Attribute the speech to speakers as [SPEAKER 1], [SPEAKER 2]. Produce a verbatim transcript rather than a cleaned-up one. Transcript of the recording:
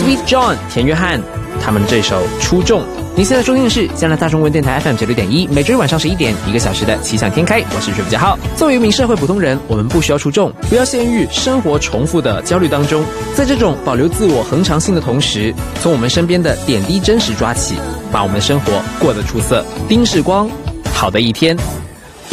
[SPEAKER 1] Sweet John 田约翰他们这首《出众》。您现在收听的是加拿大中文电台 F M 九六点一，每周日晚上十一点，一个小时的奇想天开，我是水不加号。作为一名社会普通人，我们不需要出众，不要陷于生活重复的焦虑当中，在这种保留自我恒常性的同时，从我们身边的点滴真实抓起，把我们的生活过得出色。丁世光，好的一天。